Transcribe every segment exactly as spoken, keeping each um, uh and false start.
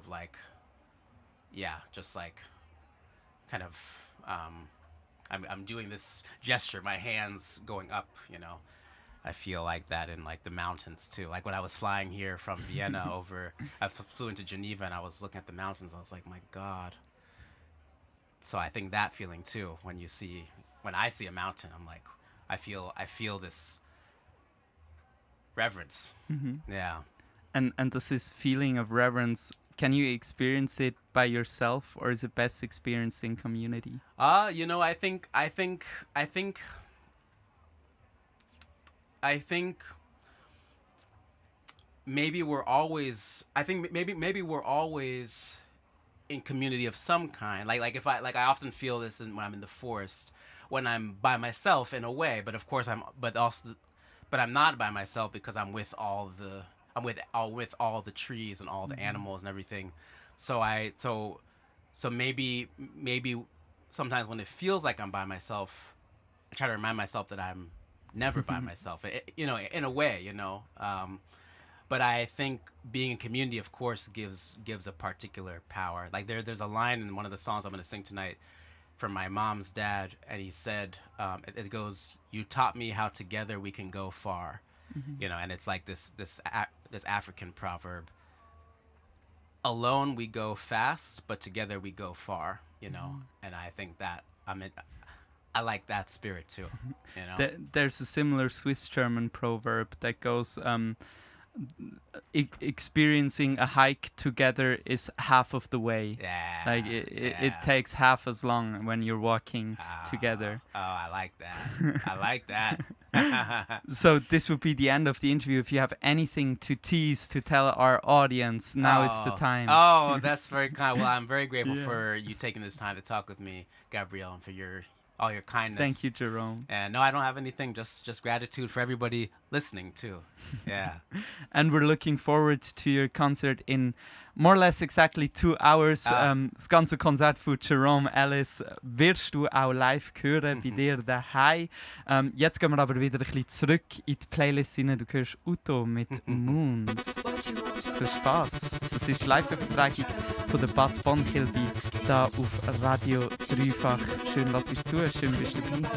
like, yeah, just like kind of, um, I'm, I'm doing this gesture, my hands going up, you know. I feel like that in like the mountains too. Like when I was flying here from Vienna over, I f- flew into Geneva and I was looking at the mountains. I was like, my God. So I think that feeling too, when you see, when I see a mountain, I'm like, I feel, I feel this reverence. Mm-hmm. Yeah. And and does this feeling of reverence, can you experience it by yourself, or is it best experienced in community? Uh, you know, I think, I think, I think, I think maybe we're always, I think maybe, maybe we're always in community of some kind. Like, like if I, like I often feel this in, when I'm in the forest, when I'm by myself in a way, but of course I'm, but also, but I'm not by myself because I'm with all the, I'm with all, with all the trees and all the Mm-hmm. animals and everything. So I, so, so maybe, maybe sometimes when it feels like I'm by myself, I try to remind myself that I'm never by myself, it, you know, in a way, you know. Um, but I think being in community, of course, gives gives a particular power. Like there, there's a line in one of the songs I'm going to sing tonight from my mom's dad, and he said, um, it, it goes, "You taught me how together we can go far," Mm-hmm. you know, and it's like this this a- this African proverb. Alone we go fast, but together we go far, you know. Mm-hmm. And I think that I'm in, I like that spirit too, you know. Th- there's a similar Swiss German proverb that goes, um, e- experiencing a hike together is half of the way. Yeah. Like it, it, yeah. it takes half as long when you're walking Oh, together. Oh, I like that. I like that. So this would be the end of the interview. If you have anything to tease to tell our audience, now oh. it's the time. Oh, that's very kind. Well, I'm very grateful Yeah. for you taking this time to talk with me, Gabrielle, and for your all your kindness. Thank you, Jerome. And no, I don't have anything. Just just gratitude for everybody listening too. Yeah. And we're looking forward to your concert in more or less exactly two hours. Ah. Ähm, das ganze Konzert von Jerome Ellis wirst du auch live hören bei Mhm. dir daheim. Ähm, jetzt gehen wir aber wieder ein bisschen zurück in die Playlist rein. Du hörst Uto mit Moons. Viel Spaß. Das ist Live-Übertragung von der Bad Bonkilby da auf Radio Dreifach. Schön, lass dich zu. Schön, bist du dabei.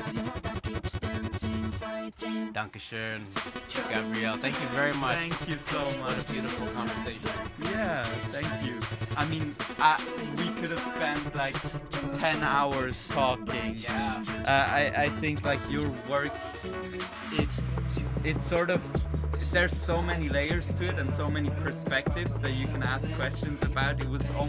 Dankeschön, Gabrielle. Thank you very much. Thank you so What much. a beautiful conversation. Yeah, thank you. I mean, I, we could have spent like ten hours talking. Yeah. Uh, I, I think like your work, it's it's sort of, there's so many layers to it and so many perspectives that you can ask questions about. It was almost